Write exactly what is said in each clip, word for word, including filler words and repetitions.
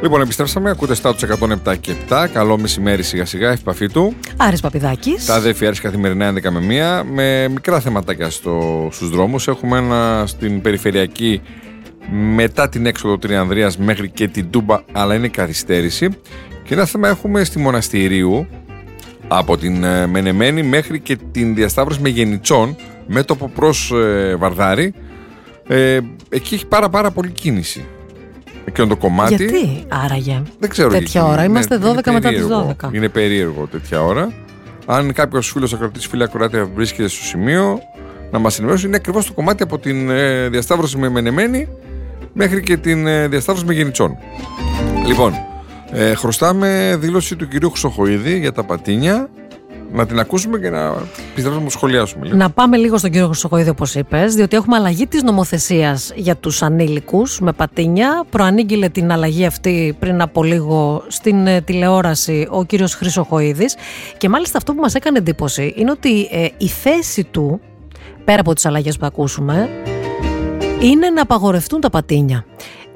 Λοιπόν, επιστρέψαμε. Ακούτε Στάτους εκατόν επτά και επτά. Καλό μεσημέρι σιγά σιγά. Ευπαφή του Άρης Παπηδάκης. Τα αδέρφια Άρης καθημερινά έντεκα με μία. Με μικρά θεματάκια στο, στους δρόμους. Έχουμε ένα στην περιφερειακή μετά την έξοδο Τριανδρίας μέχρι και την Τούμπα, αλλά είναι καθυστέρηση. Και ένα θέμα έχουμε στη Μοναστηρίου από την ε, Μενεμένη μέχρι και την διασταύρωση με Γενιτσών, μέτωπο προς ε, Βαρδάρη. Ε, εκεί έχει πάρα πάρα πολύ κίνηση. Εκείνο το κομμάτι. Γιατί άραγε δεν ξέρω τέτοια γιατί. ώρα, είμαστε είναι, δώδεκα είναι μετά τις δώδεκα. Είναι περίεργο τέτοια ώρα. Αν κάποιος φίλος ακροατής, φίλη ακροάτρια βρίσκεται στο σημείο, να μας ενημερώσει. Είναι ακριβώς το κομμάτι από την ε, διασταύρωση με Μενεμένη μέχρι και την ε, διασταύρωση με Γενιτσών. Λοιπόν, ε, χρωστάμε δήλωση του κυρίου Χρυσοχοΐδη για τα πατίνια. Να την ακούσουμε και να πιστεύω να σχολιάσουμε λίγο. Να πάμε λίγο στον κύριο Χρυσοχοΐδη, όπως είπες, διότι έχουμε αλλαγή της νομοθεσίας για τους ανήλικους με πατίνια. Προανήγγειλε την αλλαγή αυτή πριν από λίγο στην ε, τηλεόραση ο κύριος Χρυσοχοΐδης. Και μάλιστα αυτό που μας έκανε εντύπωση είναι ότι ε, η θέση του, πέρα από τις αλλαγές που θα ακούσουμε, είναι να απαγορευτούν τα πατίνια.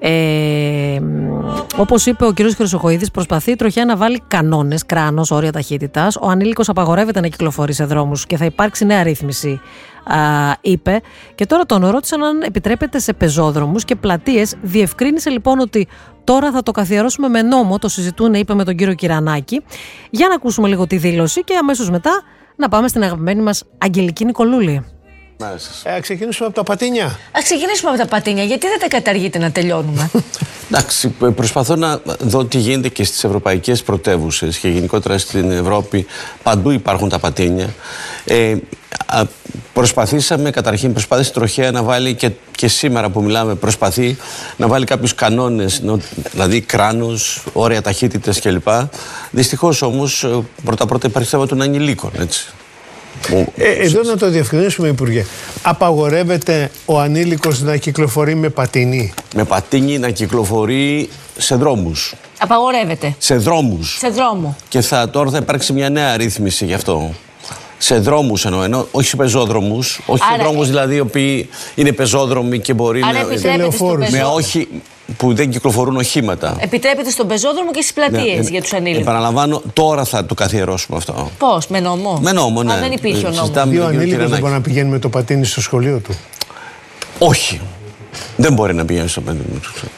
Ε, όπως είπε ο κ. Χρυσοχοΐδης, προσπαθεί η τροχιά να βάλει κανόνες, κράνος, όρια ταχύτητας. Ο ανήλικος απαγορεύεται να κυκλοφορεί σε δρόμους και θα υπάρξει νέα ρύθμιση, α, είπε. Και τώρα τον ρώτησαν αν επιτρέπεται σε πεζόδρομους και πλατείες. Διευκρίνησε λοιπόν ότι τώρα θα το καθιερώσουμε με νόμο. Το συζητούν, είπε, με τον κύριο Κυρανάκη. Για να ακούσουμε λίγο τη δήλωση και αμέσως μετά να πάμε στην αγαπημένη μας Αγγελική Νικολούλη. Ε, ξεκινήσουμε από τα πατίνια. Α ξεκινήσουμε από τα πατίνια. Γιατί δεν τα καταργείτε να τελειώνουμε? Εντάξει, προσπαθώ να δω τι γίνεται και στις ευρωπαϊκές πρωτεύουσες και γενικότερα στην Ευρώπη. Παντού υπάρχουν τα πατίνια. Ε, α, προσπαθήσαμε, καταρχήν προσπάθησε η τροχέα να βάλει και, και σήμερα που μιλάμε, προσπαθεί να βάλει κάποιους κανόνες, δηλαδή κράνος, όρια ταχύτητες κλπ. Δυστυχώς όμως πρώτα-πρώτα υπάρχει θέμα των ανηλίκων, έτσι. Ε, εδώ να το διευκρινίσουμε, Υπουργέ. Απαγορεύεται ο ανήλικος να κυκλοφορεί με πατίνι? Με πατίνι να κυκλοφορεί σε δρόμους. Απαγορεύεται. Σε δρόμους. Σε δρόμο. Και θα, τώρα θα υπάρξει μια νέα ρύθμιση γι' αυτό. Σε δρόμους εννοώ, εννοώ, όχι σε πεζόδρομους. Όχι άρα, σε δρόμους δηλαδή οι οποίοι είναι πεζόδρομοι και μπορεί άρα να. Επιτρέπεται στον με όχι που δεν κυκλοφορούν οχήματα. Επιτρέπεται στον πεζόδρομο και στις πλατείες, ναι, για τους ανήλικους. Επαναλαμβάνω, τώρα θα το καθιερώσουμε αυτό. Πώς, με νόμο? Με νόμο, ναι. Α, δεν υπήρχε ο νόμος. Ο ανήλικος δεν μπορεί να πηγαίνει με το πατίνι στο σχολείο του? Όχι. Δεν μπορεί να πηγαίνει στο πατίνι.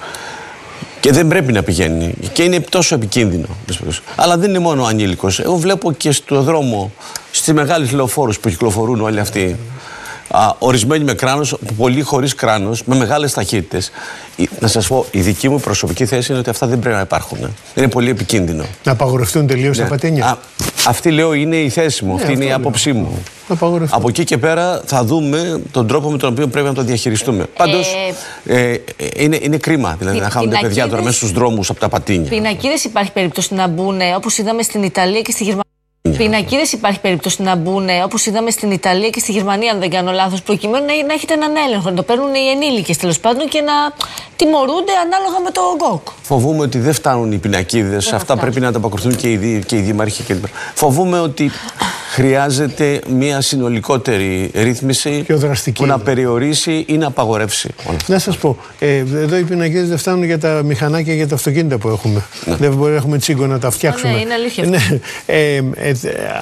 Και δεν πρέπει να πηγαίνει. Και είναι τόσο επικίνδυνο. Αλλά δεν είναι μόνο ο ανήλικος. Εγώ βλέπω και στο δρόμο, στις μεγάλες λεωφόρους που κυκλοφορούν όλοι αυτοί, α, ορισμένοι με κράνος, πολλοί χωρίς κράνος, με μεγάλες ταχύτητες. Να σας πω, η δική μου προσωπική θέση είναι ότι αυτά δεν πρέπει να υπάρχουν. Είναι πολύ επικίνδυνο. Να απαγορευτούν τελείως, ναι, τα πατίνια. Α, αυτή λέω είναι η θέση μου, ναι, αυτή είναι η άποψή μου. Από εκεί και πέρα θα δούμε τον τρόπο με τον οποίο πρέπει να το διαχειριστούμε. Ε, Πάντως ε, ε, είναι, είναι κρίμα δηλαδή, πι, να χάνονται παιδιά τώρα μέσα στους δρόμους από τα πατίνια. Πινακίδες υπάρχει περίπτωση να μπουν, όπως είδαμε στην Ιταλία και στη Γερμανία. Πινακίδες υπάρχει περίπτωση να μπουν, όπως είδαμε στην Ιταλία και στη Γερμανία, αν δεν κάνω λάθος, προκειμένου να, να έχετε έναν έλεγχο, να το παίρνουν οι ενήλικες τέλος πάντων και να τιμωρούνται ανάλογα με το γκόκ. Φοβούμαι ότι δεν φτάνουν οι πινακίδες, αυτά φτάνουν. Πρέπει να ανταποκριθούν και οι, δι, και οι δήμαρχοι κλπ. Φοβούμαι ότι χρειάζεται μια συνολικότερη ρύθμιση που να περιορίσει ή να απαγορεύσει. Να σας πω, ε, εδώ οι πινακίδες δεν φτάνουν για τα μηχανάκια, για τα αυτοκίνητα που έχουμε. Ναι. Δεν μπορεί να έχουμε τσίγκο να τα φτιάξουμε. Ναι, είναι αλήθεια. Ναι, ε, ε, ε,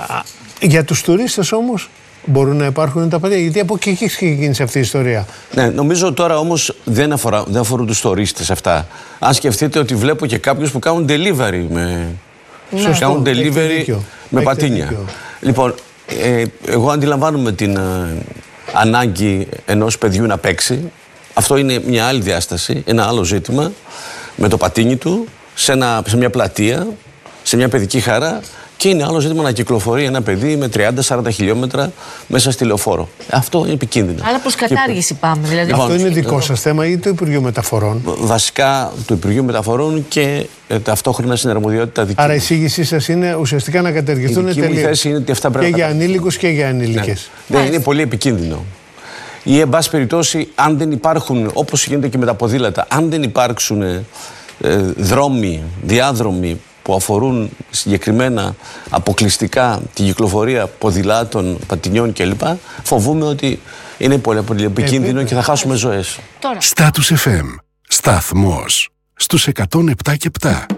για τους τουρίστες όμως μπορούν να υπάρχουν τα πατίνια, γιατί από εκεί έχει ξεκινήσει αυτή η ιστορία. Ναι, νομίζω τώρα όμως δεν, αφορά, δεν αφορούν τους τουρίστες αυτά. Αν σκεφτείτε ότι βλέπω και κάποιους που κάνουν delivery με, ναι, κάνουν delivery με πατίνια. Λοιπόν, ε, εγώ αντιλαμβάνομαι την ε, ανάγκη ενός παιδιού να παίξει. Αυτό είναι μια άλλη διάσταση, ένα άλλο ζήτημα. Με το πατίνι του, σε, ένα, σε μια πλατεία, σε μια παιδική χαρά. Και είναι άλλο ζήτημα να κυκλοφορεί ένα παιδί με τριάντα σαράντα χιλιόμετρα μέσα στη λεωφόρο. Αυτό είναι επικίνδυνο. Αλλά προς κατάργηση και... πάμε. Δηλαδή... Αυτό είναι δικό σας θέμα ή το Υπουργείο Μεταφορών? Βασικά το Υπουργείο Μεταφορών και ε, ταυτόχρονα στην αρμοδιότητα δική. Άρα η εισήγησή σας είναι ουσιαστικά να καταργηθούν τελείως. Η δική μου θέση είναι ότι αυτά πρέπει και να για ανήλικους και για ανήλικες. Ναι. Δεν είναι πολύ επικίνδυνο. Ή εν πάση περιπτώσει, αν δεν υπάρχουν, όπως γίνεται και με τα ποδήλατα, αν δεν υπάρξουν ε, ε, δρόμοι, διάδρομοι που αφορούν συγκεκριμένα αποκλειστικά την κυκλοφορία ποδηλάτων, πατινιών κλπ. Φοβούμαι ότι είναι πολύ, πολύ επικίνδυνο ε, και θα χάσουμε ζωές. Στάτους εφ εμ. Σταθμός στους εκατόν επτά και επτά.